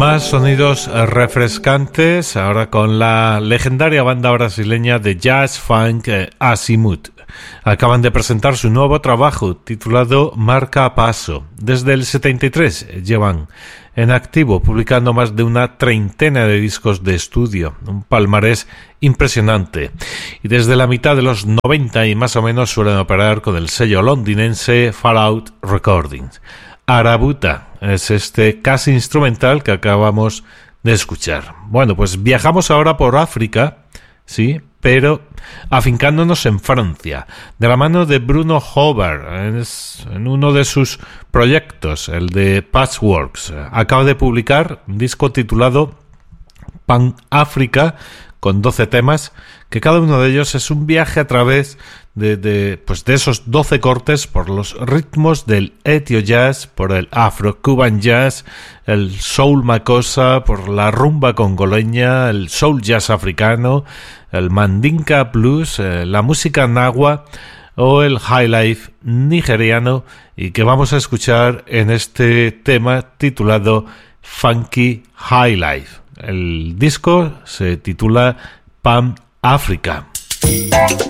Más sonidos refrescantes, ahora con la legendaria banda brasileña de jazz funk Azimuth. Acaban de presentar su nuevo trabajo titulado Marca Paso. Desde el 73 llevan en activo, publicando más de una treintena de discos de estudio, un palmarés impresionante. Y desde la mitad de los 90 y más o menos suelen operar con el sello londinense Fallout Recordings. Arabuta es este casi instrumental que acabamos de escuchar. Bueno, pues viajamos ahora por África, sí, pero afincándonos en Francia, de la mano de Bruno Hobart, en uno de sus proyectos, el de Patchworks. Acaba de publicar un disco titulado Pan África, con 12 temas, que cada uno de ellos es un viaje a través de esos 12 cortes por los ritmos del Etio Jazz, por el Afro-Cuban Jazz, el Soul Makossa, por la rumba congoleña, el Soul Jazz africano, el Mandinka Blues, la música nahua o el Highlife nigeriano, y que vamos a escuchar en este tema titulado Funky Highlife. El disco se titula Pan África.